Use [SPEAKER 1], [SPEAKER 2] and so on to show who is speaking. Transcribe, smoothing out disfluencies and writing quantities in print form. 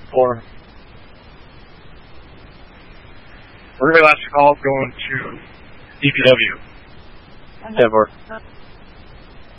[SPEAKER 1] 4. We're going to last call going to DPW.
[SPEAKER 2] 10-4.